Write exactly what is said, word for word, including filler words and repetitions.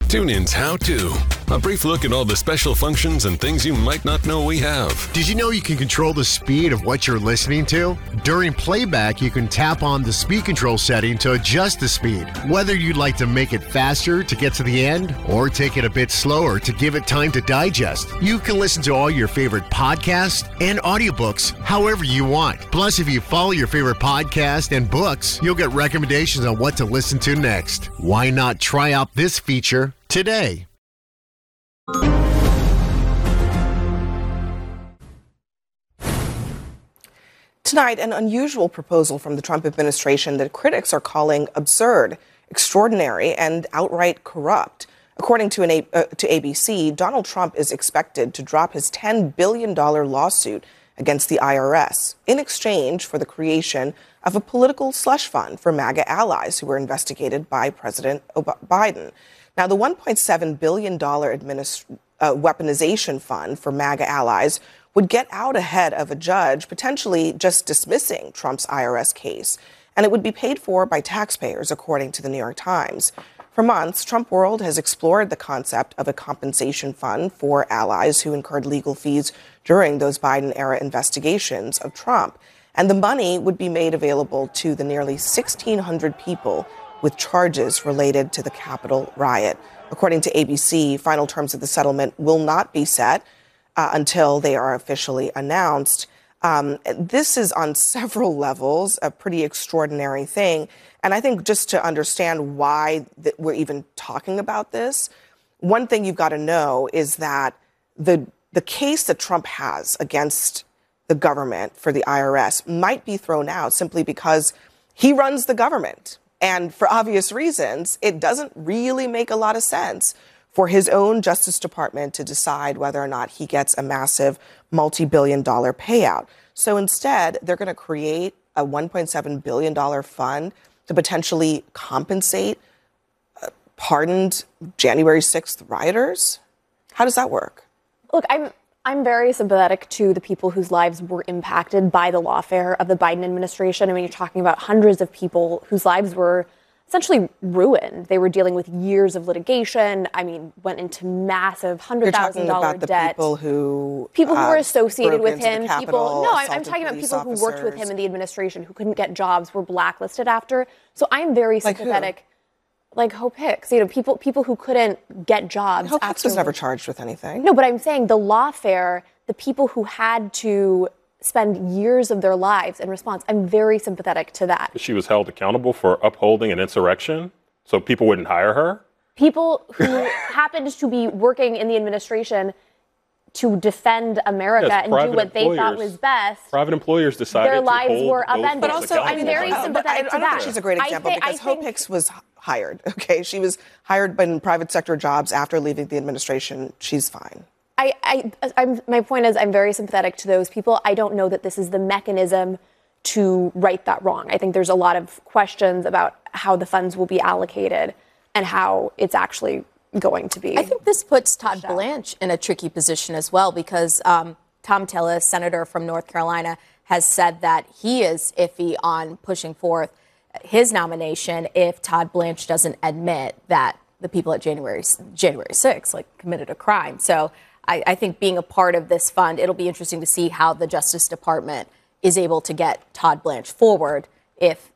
TuneIn's How To. A brief look at all the special functions and things you might not know we have. Did you know you can control the speed of what you're listening to? During playback, you can tap on the speed control setting to adjust the speed. Whether you'd like to make it faster to get to the end or take it a bit slower to give it time to digest, you can listen to all your favorite podcasts and audiobooks however you want. Plus, if you follow your favorite podcast and books, you'll get recommendations on what to listen to next. Why not try out this feature today? Tonight, an unusual proposal from the Trump administration that critics are calling absurd, extraordinary, and outright corrupt. According to, an A- uh, to A B C, Donald Trump is expected to drop his ten billion dollars lawsuit against the I R S in exchange for the creation of a political slush fund for MAGA allies who were investigated by President Ob- Biden. Now, the one point seven billion dollars administ- uh, weaponization fund for MAGA allies would get out ahead of a judge potentially just dismissing Trump's I R S case, and it would be paid for by taxpayers, according to the New York Times. For months, Trump World has explored the concept of a compensation fund for allies who incurred legal fees during those Biden-era investigations of Trump, and the money would be made available to the nearly sixteen hundred people with charges related to the Capitol riot. According to A B C, final terms of the settlement will not be set uh, until they are officially announced. Um, this is on several levels a pretty extraordinary thing. And I think just to understand why that we're even talking about this, one thing you've got to know is that the the case that Trump has against the government for the I R S might be thrown out simply because he runs the government. And for obvious reasons, it doesn't really make a lot of sense for his own Justice Department to decide whether or not he gets a massive multi-billion dollar payout. So instead, they're going to create a one point seven billion dollars fund to potentially compensate uh, pardoned January sixth rioters. How does that work? Look, I'm I'm very sympathetic to the people whose lives were impacted by the lawfare of the Biden administration. I mean, you're talking about hundreds of people whose lives were essentially ruined. They were dealing with years of litigation. I mean, went into massive hundred thousand dollar debt. You're talking about the people who people who uh, were associated with him. Capitol, people, no, I'm, I'm talking about people officers. who worked with him in the administration who couldn't get jobs, were blacklisted after. So I'm very sympathetic. Like Like Hope Hicks, you know, people people who couldn't get jobs. Hope Hicks was never charged with anything. No, but I'm saying the lawfare, the people who had to spend years of their lives in response, I'm very sympathetic to that. She was held accountable for upholding an insurrection, so people wouldn't hire her? People who happened to be working in the administration to defend America Yes, and do what they thought employers- was best. Private employers decided Their to lives hold were those upended. But folks also, accountable I'm very for that. sympathetic I, I to don't that. think she's a great I example thi- I because Hope think- Hicks was hired. Okay, she was hired in private sector jobs after leaving the administration. She's fine. I, I, I'm, my point is I'm very sympathetic to those people. I don't know that this is the mechanism to right that wrong. I think there's a lot of questions about how the funds will be allocated and how it's actually going to be. I think this puts Todd Blanche in a tricky position as well because um, Tom Tillis, senator from North Carolina, has said that he is iffy on pushing forth his nomination if Todd Blanche doesn't admit that the people at January January sixth like committed a crime. So I, I think being a part of this fund, it'll be interesting to see how the Justice Department is able to get Todd Blanche forward if